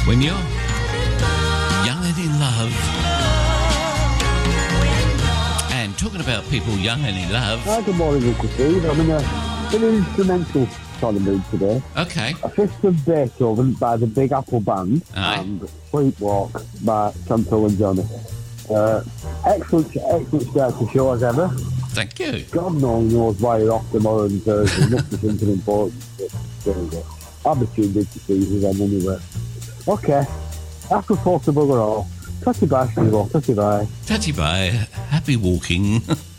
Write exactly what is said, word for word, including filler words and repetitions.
when you're young and in love. And talking about people young and in love. Hi, good morning, Uncle Steve. I'm in a, in an instrumental kind of mood today. Okay. A Fifth of Beethoven by the Big Apple Band. Aye. And Sleepwalk by Chantal and Johnny. Uh, excellent, excellent start to show as ever. Thank you. God knows why you're off tomorrow and Thursday. Must be something important. But there we go. I'll be tuned in to see you then anyway. Okay. After four to bugger all. Tatty bye, Steve. Tatty bye. Tatty bye. Happy walking.